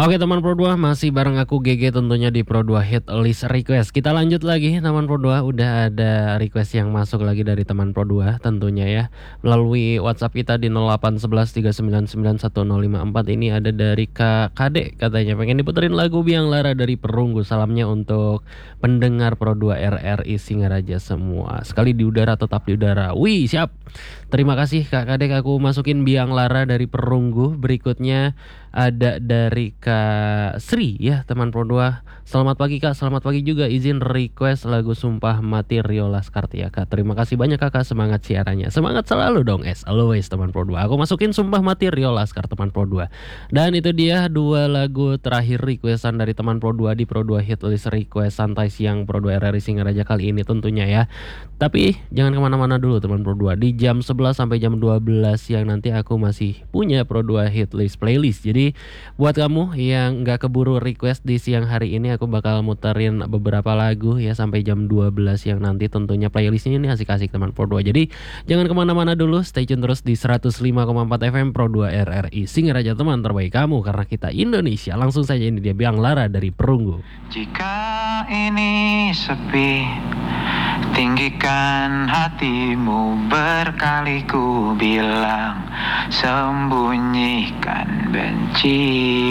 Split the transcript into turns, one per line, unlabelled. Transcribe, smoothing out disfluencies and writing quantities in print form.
Oke teman Pro 2, masih bareng aku GG tentunya di Pro 2 Hit List Request. Kita lanjut lagi teman Pro 2, udah ada request yang masuk lagi dari teman Pro 2 tentunya ya. Melalui WhatsApp kita di 0811399154 ini ada dari Kak Kade, katanya pengen diputerin lagu Biang Lara dari Perunggu. Salamnya untuk pendengar Pro 2 RRI Singaraja semua. Sekali di udara tetap di udara. Wih, siap. Terima kasih Kak Kade, aku masukin Biang Lara dari Perunggu. Berikutnya ada dari Kak Sri ya teman Pro 2. Selamat pagi Kak, selamat pagi juga, izin request lagu Sumpah Mati Rio Laskar ya Kak. Terima kasih banyak Kakak, semangat siarannya. Semangat selalu dong as always teman Pro 2. Aku masukin Sumpah Mati Rio Laskar teman Pro 2. Dan itu dia dua lagu terakhir requestan dari teman Pro 2 di Pro 2 Hit List Request Santai Siang Pro 2 RRI Singaraja kali ini tentunya ya. Tapi jangan kemana-mana dulu teman Pro 2. Di jam 11 sampai jam 12 yang nanti aku masih punya Pro 2 Hit List playlist. Jadi buat kamu yang gak keburu request di siang hari ini, aku bakal muterin beberapa lagu ya sampai jam 12 yang nanti tentunya playlistnya ini asik-asik teman Pro 2. Jadi jangan kemana-mana dulu, stay tune terus di 105,4 FM Pro 2 RRI Singaraja, teman terbaik kamu karena kita Indonesia. Langsung saja ini dia Biang Lara dari Perunggu.
Jika ini sepi, tinggikan hatimu, berkali ku bilang, sembunyikan benci.